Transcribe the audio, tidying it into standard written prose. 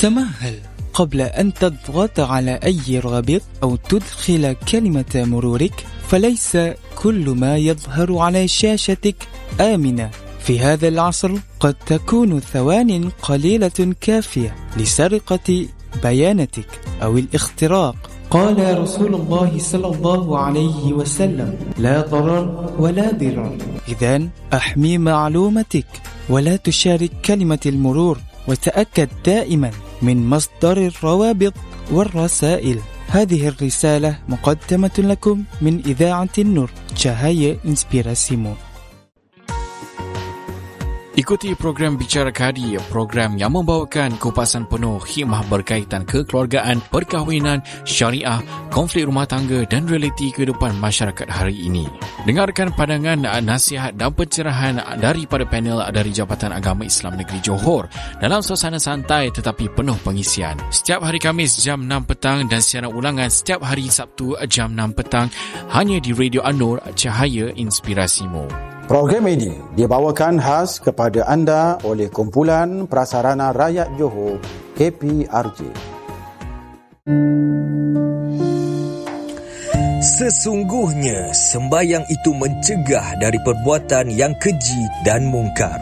تمهل قبل أن تضغط على أي رابط أو تدخل كلمة مرورك، فليس كل ما يظهر على شاشتك آمنة. في هذا العصر قد تكون ثوان قليلة كافية لسرقة بياناتك أو الاختراق. قال رسول الله صلى الله عليه وسلم: لا ضرر ولا ضرار. إذن أحمي معلومتك ولا تشارك كلمة المرور، وتأكد دائما من مصدر الروابط والرسائل. هذه الرسالة مقدمة لكم من إذاعة النور Cahaya Inspirasimu. Ikuti program Bicara Kadi, program yang membawakan kupasan penuh hikmah berkaitan kekeluargaan, perkahwinan, syariah, konflik rumah tangga dan realiti kehidupan masyarakat hari ini. Dengarkan pandangan, nasihat dan pencerahan daripada panel dari Jabatan Agama Islam Negeri Johor dalam suasana santai tetapi penuh pengisian. Setiap hari Khamis jam 6 petang dan siaran ulangan setiap hari Sabtu jam 6 petang hanya di Radio An-Nur Cahaya Inspirasimu. Program ini dibawakan khas kepada anda oleh Kumpulan Prasarana Rakyat Johor, KPRJ. Sesungguhnya sembahyang itu mencegah dari perbuatan yang keji dan mungkar.